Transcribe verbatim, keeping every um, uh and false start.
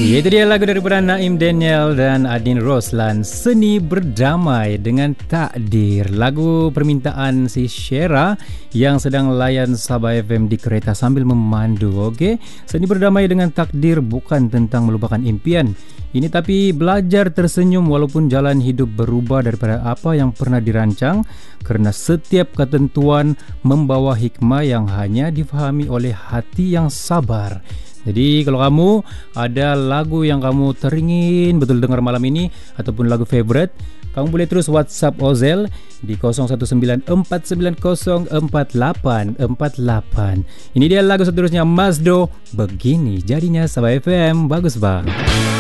Itu dia lagu daripada Naim Daniel dan Adin Roslan, Seni Berdamai dengan Takdir. Lagu permintaan si Syera yang sedang layan Sabah F M di kereta sambil memandu. Okey, seni berdamai dengan takdir bukan tentang melupakan impian. Ini tapi belajar tersenyum walaupun jalan hidup berubah daripada apa yang pernah dirancang, kerana setiap ketentuan membawa hikmah yang hanya difahami oleh hati yang sabar. Jadi kalau kamu ada lagu yang kamu teringin betul dengar malam ini ataupun lagu favorite, kamu boleh terus WhatsApp Ozel di kosong satu sembilan empat sembilan kosong empat lapan empat lapan. Ini dia lagu seterusnya, Masdo, Begini Jadinya Sabah F M. Bagus bang.